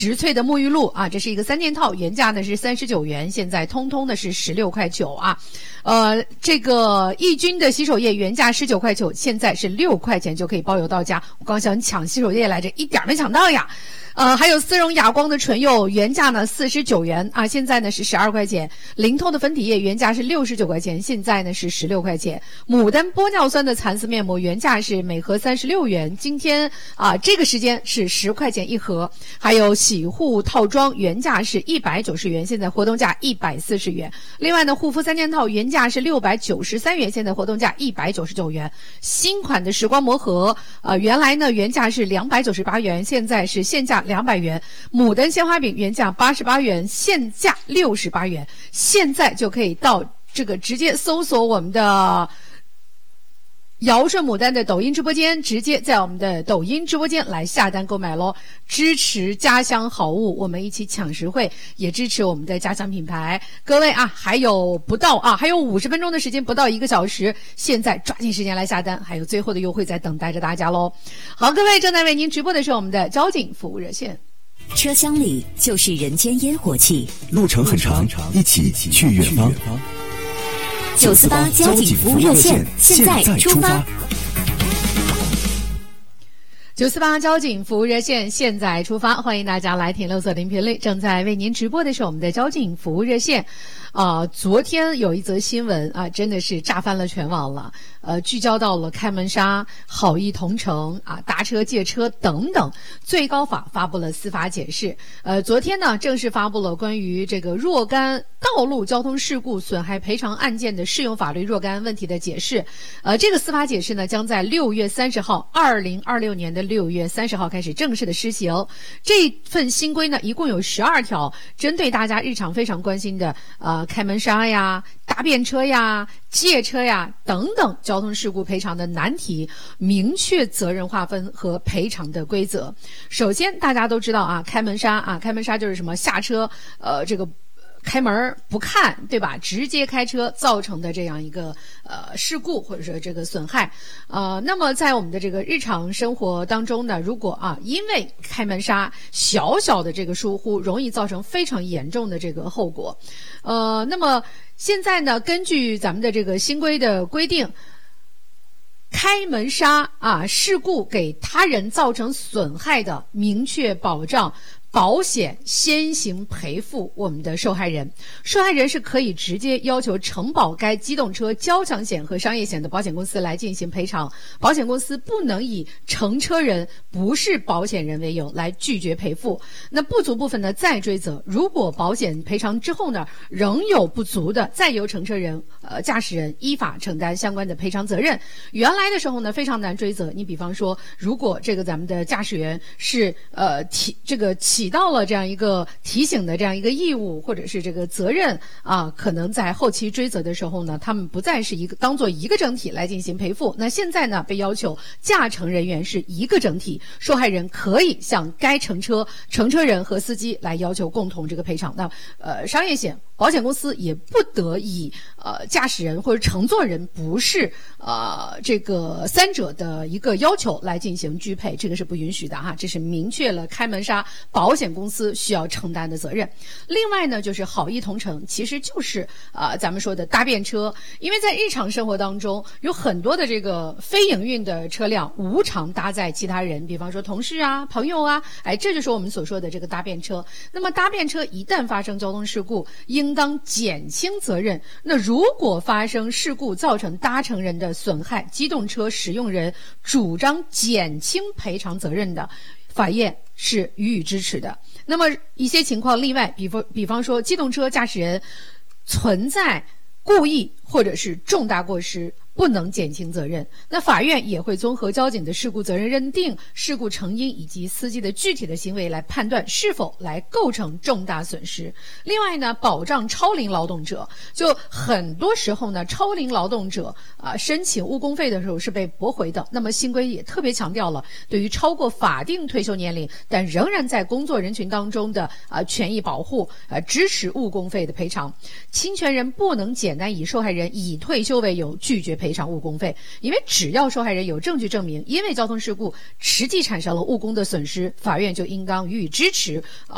植萃的沐浴露啊，这是一个3件套，原价呢是39元，现在通通的是16.9块啊。这个抑菌的洗手液原价19.9块，现在是6块钱就可以包邮到家。我刚想抢洗手液来着，一点没抢到呀。还有丝绒哑光的唇釉，原价呢49元啊，现在呢是12块钱。灵透的粉底液原价是69块钱，现在呢是16块钱。牡丹玻尿酸的蚕丝面膜原价是每盒36元，今天这个时间是10块钱一盒。还有洗护套装原价是190元，现在活动价140元。另外呢，护肤3件套原价是693元，现在活动价199元。新款的时光魔盒原来呢原价是298元，现在是现价200元。牡丹鲜花饼原价88元，现价68元。现在就可以到这个直接搜索我们的尧舜牡丹的抖音直播间，直接在我们的抖音直播间来下单购买咯，支持家乡好物，我们一起抢实惠，也支持我们的家乡品牌。各位还有50分钟的时间，不到1个小时，现在抓紧时间来下单，还有最后的优惠在等待着大家咯。好，各位，正在为您直播的是我们的交警服务热线。 车厢里就是人间烟火气， 路程很长，一起去远方。 948交警服务热线现在出发。 948交警服务热线现在出发，欢迎大家来听6锁0频率。正在为您直播的是我们的交警服务热线。昨天有一则新闻真的是炸翻了全网了。聚焦到了开门杀、好意同城搭车借车等等。最高法发布了司法解释。昨天呢正式发布了关于这个若干道路交通事故损害赔偿案件的适用法律若干问题的解释。这个司法解释呢将在6月30号2026年的6月30号开始正式的施行。这份新规呢一共有12条，针对大家日常非常关心的开门杀呀、搭便车呀、借车呀等等交通事故赔偿的难题，明确责任划分和赔偿的规则。首先大家都知道开门杀就是什么下车这个开门不看，对吧？直接开车造成的这样一个事故或者说这个损害。那么在我们的这个日常生活当中呢，如果因为开门杀小小的这个疏忽，容易造成非常严重的这个后果。那么现在呢，根据咱们的这个新规的规定，开门杀事故给他人造成损害的，明确保障保险先行赔付我们的受害人。受害人是可以直接要求承保该机动车交强险和商业险的保险公司来进行赔偿，保险公司不能以乘车人不是保险人为由来拒绝赔付。那不足部分呢再追责，如果保险赔偿之后呢仍有不足的，再由乘车人驾驶人依法承担相关的赔偿责任。原来的时候呢非常难追责，你比方说如果这个咱们的驾驶员是起到了这样一个提醒的这样一个义务或者是这个责任可能在后期追责的时候呢，他们不再是当做一个整体来进行赔付。那现在呢被要求驾乘人员是一个整体，受害人可以向该乘车人和司机来要求共同这个赔偿。那商业险保险公司也不得以驾驶人或者乘坐人不是这个三者的一个要求来进行拒赔，这个是不允许的这是明确了开门杀保险公司需要承担的责任。另外呢就是好意同城，其实就是咱们说的搭便车。因为在日常生活当中有很多的这个非营运的车辆无偿搭载其他人，比方说同事朋友这就是我们所说的这个搭便车。那么搭便车一旦发生交通事故，应当减轻责任。那如果发生事故造成搭乘人的损害，机动车使用人主张减轻赔偿责任的，法院是予以支持的。那么一些情况例外，比方说机动车驾驶人存在故意或者是重大过失，不能减轻责任，那法院也会综合交警的事故责任认定、事故成因以及司机的具体的行为来判断是否来构成重大损失。另外呢，保障超龄劳动者，就很多时候呢，超龄劳动者申请误工费的时候是被驳回的。那么新规也特别强调了对于超过法定退休年龄但仍然在工作人群当中的权益保护，支持误工费的赔偿。侵权人不能简单以受害人以退休为由拒绝赔偿误工费，因为只要受害人有证据证明因为交通事故实际产生了误工的损失，法院就应当予以支持